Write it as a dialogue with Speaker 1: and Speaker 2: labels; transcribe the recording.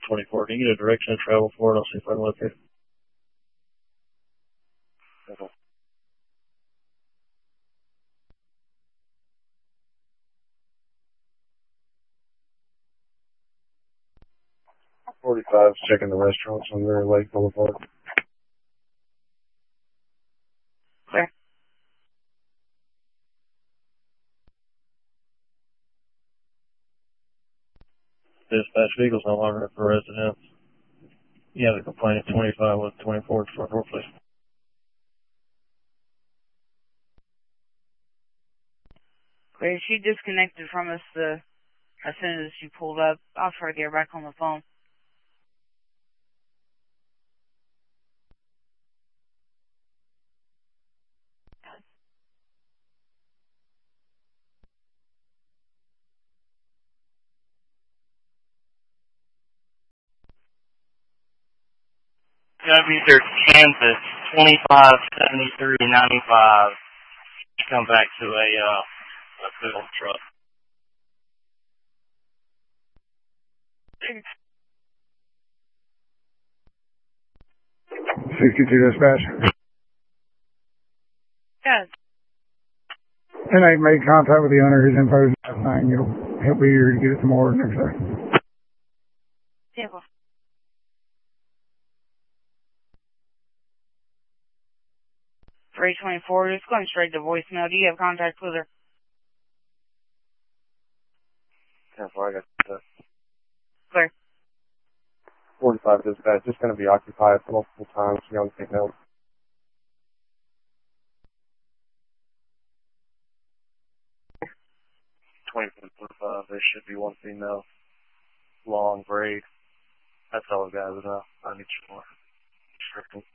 Speaker 1: 24. Can you get a direction of travel for it? I'll see if I can locate it. Okay. 45, checking the restaurants on Mirror Lake Boulevard.
Speaker 2: Clear.
Speaker 1: Dispatch vehicle's no longer for residents. You have a complaint at 25 with 24 front door, please.
Speaker 2: Clear. She disconnected from us as soon as she pulled up. I'll try to get her back on the phone.
Speaker 3: Gotta be there, Kansas, 257395. Come back to a filled truck.
Speaker 4: 62 dispatch.
Speaker 2: Yes.
Speaker 4: And I made contact with the owner who's imposed that thing. He'll be here to get it tomorrow next day.
Speaker 2: Vehicle. 324, it's going straight to voicemail. Do you have contact with her?
Speaker 1: 10-4, I got that.
Speaker 2: Clear.
Speaker 1: 45 dispatch, just going to be occupied multiple times. You don't take note. 24-45, there should be one female. Long braid. That's all the guys that I need you more.